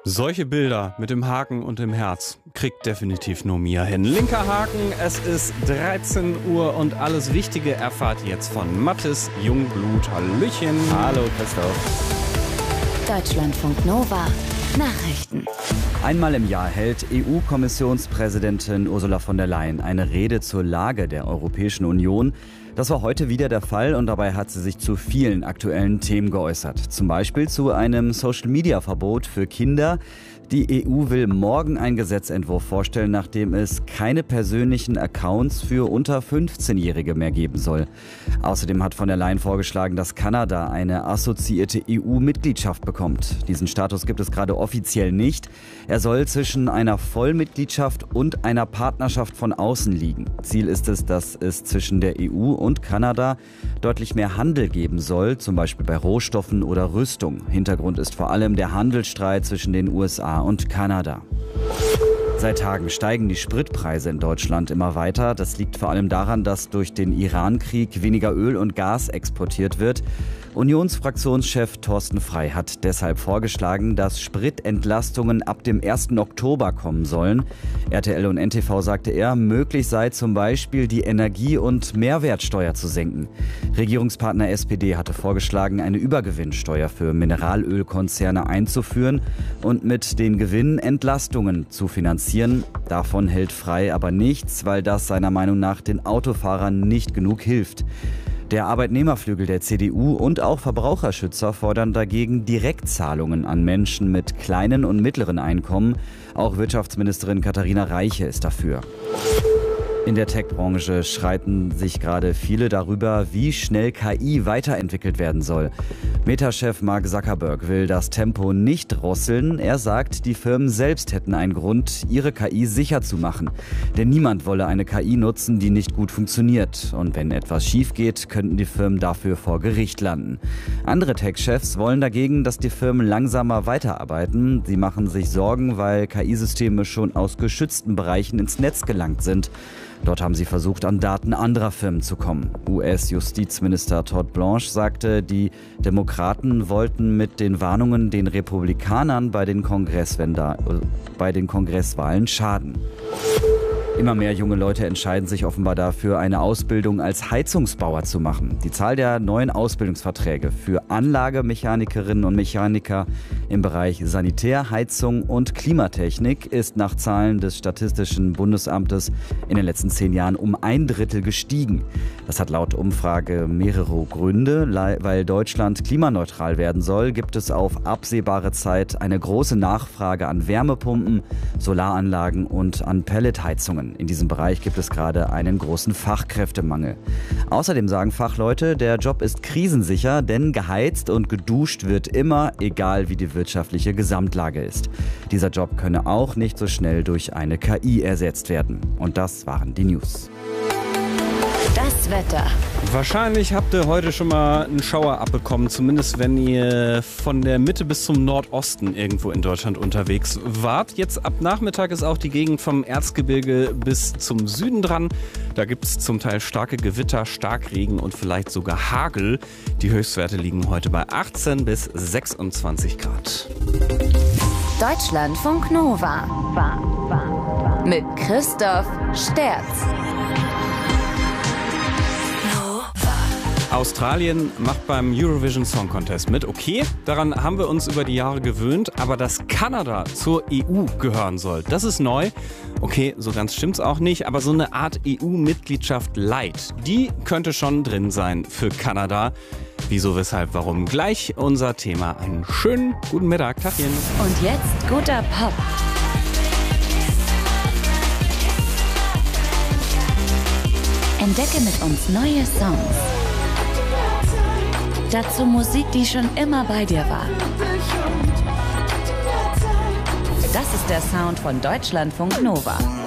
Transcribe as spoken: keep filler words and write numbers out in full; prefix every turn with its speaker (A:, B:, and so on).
A: Solche Bilder mit dem Haken und dem Herz kriegt definitiv nur Mia hin. Linker Haken, es ist dreizehn Uhr und alles Wichtige erfahrt ihr jetzt von Mathis Jungblut. Hallöchen.
B: Hallo Christoph.
C: Deutschlandfunk Nova Nachrichten.
B: Einmal im Jahr hält E U-Kommissionspräsidentin Ursula von der Leyen eine Rede zur Lage der Europäischen Union. Das war heute wieder der Fall und dabei hat sie sich zu vielen aktuellen Themen geäußert. Zum Beispiel zu einem Social-Media-Verbot für Kinder. Die E U will morgen einen Gesetzentwurf vorstellen, nachdem es keine persönlichen Accounts für unter fünfzehnjährige mehr geben soll. Außerdem hat von der Leyen vorgeschlagen, dass Kanada eine assoziierte E U-Mitgliedschaft bekommt. Diesen Status gibt es gerade offiziell nicht. Er soll zwischen einer Vollmitgliedschaft und einer Partnerschaft von außen liegen. Ziel ist es, dass es zwischen der E U und Kanada deutlich mehr Handel geben soll, zum Beispiel bei Rohstoffen oder Rüstung. Hintergrund ist vor allem der Handelsstreit zwischen den U S A und Kanada. Seit Tagen steigen die Spritpreise in Deutschland immer weiter. Das liegt vor allem daran, dass durch den Iran-Krieg weniger Öl und Gas exportiert wird. Unionsfraktionschef Thorsten Frey hat deshalb vorgeschlagen, dass Spritentlastungen ab dem ersten Oktober kommen sollen. R T L und N T V sagte er, möglich sei zum Beispiel die Energie- und Mehrwertsteuer zu senken. Regierungspartner S P D hatte vorgeschlagen, eine Übergewinnsteuer für Mineralölkonzerne einzuführen und mit den Gewinnen Entlastungen zu finanzieren. Davon hält Frey aber nichts, weil das seiner Meinung nach den Autofahrern nicht genug hilft. Der Arbeitnehmerflügel der C D U und auch Verbraucherschützer fordern dagegen Direktzahlungen an Menschen mit kleinen und mittleren Einkommen. Auch Wirtschaftsministerin Katharina Reiche ist dafür. In der Tech-Branche streiten sich gerade viele darüber, wie schnell K I weiterentwickelt werden soll. Meta-Chef Mark Zuckerberg will das Tempo nicht drosseln. Er sagt, die Firmen selbst hätten einen Grund, ihre K I sicher zu machen. Denn niemand wolle eine K I nutzen, die nicht gut funktioniert. Und wenn etwas schief geht, könnten die Firmen dafür vor Gericht landen. Andere Tech-Chefs wollen dagegen, dass die Firmen langsamer weiterarbeiten. Sie machen sich Sorgen, weil K I-Systeme schon aus geschützten Bereichen ins Netz gelangt sind. Dort haben sie versucht, an Daten anderer Firmen zu kommen. U S-Justizminister Todd Blanche sagte, die Demokraten wollten mit den Warnungen den Republikanern bei den, Kongresswenda- bei den Kongresswahlen schaden. Immer mehr junge Leute entscheiden sich offenbar dafür, eine Ausbildung als Heizungsbauer zu machen. Die Zahl der neuen Ausbildungsverträge für Anlagemechanikerinnen und Mechaniker im Bereich Sanitär, Heizung und Klimatechnik ist nach Zahlen des Statistischen Bundesamtes in den letzten zehn Jahren um ein Drittel gestiegen. Das hat laut Umfrage mehrere Gründe. Weil Deutschland klimaneutral werden soll, gibt es auf absehbare Zeit eine große Nachfrage an Wärmepumpen, Solaranlagen und an Pelletheizungen. In diesem Bereich gibt es gerade einen großen Fachkräftemangel. Außerdem sagen Fachleute, der Job ist krisensicher, denn geheizt und geduscht wird immer, egal wie die wirtschaftliche Gesamtlage ist. Dieser Job könne auch nicht so schnell durch eine K I ersetzt werden. Und das waren die News.
C: Das Wetter.
A: Wahrscheinlich habt ihr heute schon mal einen Schauer abbekommen, zumindest wenn ihr von der Mitte bis zum Nordosten irgendwo in Deutschland unterwegs wart. Jetzt ab Nachmittag ist auch die Gegend vom Erzgebirge bis zum Süden dran. Da gibt es zum Teil starke Gewitter, Starkregen und vielleicht sogar Hagel. Die Höchstwerte liegen heute bei achtzehn bis sechsundzwanzig Grad.
C: Deutschlandfunk Nova mit Christoph Sterz.
A: Australien macht beim Eurovision Song Contest mit. Okay, daran haben wir uns über die Jahre gewöhnt, aber dass Kanada zur E U gehören soll, das ist neu. Okay, so ganz stimmt's auch nicht, aber so eine Art E U-Mitgliedschaft light, die könnte schon drin sein für Kanada. Wieso, weshalb, warum? Gleich unser Thema. Einen schönen guten Mittag, Tachchen.
C: Und jetzt guter Pop. Entdecke mit uns neue Songs. Dazu Musik, die schon immer bei dir war. Das ist der Sound von Deutschlandfunk Nova.